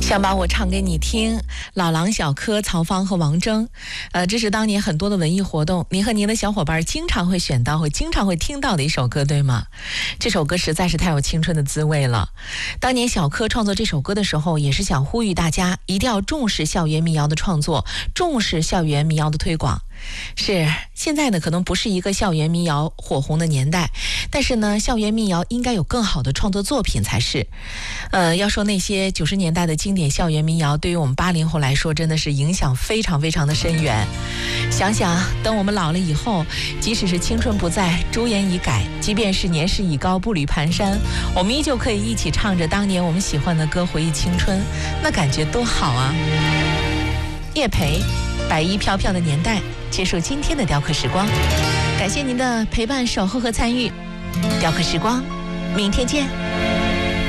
想把我唱给你听，老狼、小柯、曹芳和王铮，这是当年很多的文艺活动，您和您的小伙伴经常会选到、经常会听到的一首歌，对吗？这首歌实在是太有青春的滋味了。当年小柯创作这首歌的时候，也是想呼吁大家一定要重视校园民谣的创作，重视校园民谣的推广。是，现在呢可能不是一个校园民谣火红的年代，但是呢校园民谣应该有更好的创作作品才是。要说那些90年代的经典校园民谣，对于我们80后来说真的是影响非常非常的深远。想想等我们老了以后，即使是青春不在，朱颜已改，即便是年事已高，步履蹒跚，我们依旧可以一起唱着当年我们喜欢的歌，回忆青春，那感觉多好啊。叶培，白衣飘飘的年代，结束今天的雕刻时光，感谢您的陪伴、守候和参与。雕刻时光，明天见。